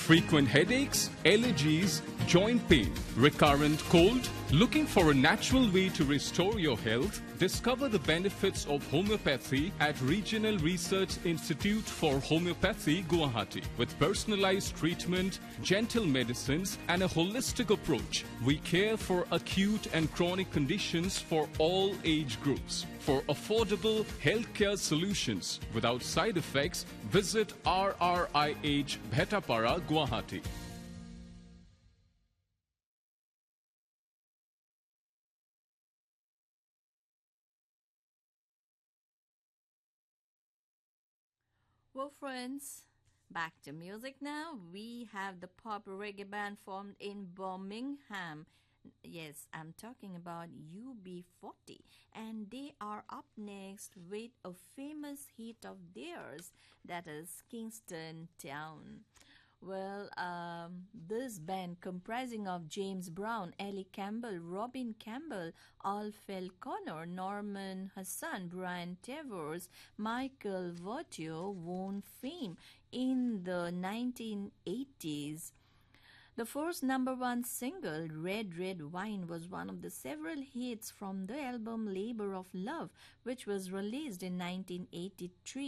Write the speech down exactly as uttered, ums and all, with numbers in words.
Frequent headaches, allergies, joint pain, recurrent cold? Looking for a natural way to restore your health? Discover the benefits of homeopathy at Regional Research Institute for Homeopathy, Guwahati. With personalized treatment, gentle medicines, and a holistic approach, we care for acute and chronic conditions for all age groups. For affordable healthcare solutions without side effects, visit R R I H Bhetapara, Guwahati. Well, friends, back to music now. We have the pop reggae band formed in Birmingham. Yes, I'm talking about U B forty, and they are up next with a famous hit of theirs, that is Kingston Town. Well, um, this band comprising of James Brown, Ellie Campbell, Robin Campbell, Alfel Connor, Norman Hassan, Brian Tevers, Michael Vertio won fame in the nineteen eighties. The first number one single, Red Red Wine, was one of the several hits from the album Labor of Love, which was released in nineteen eighty-three.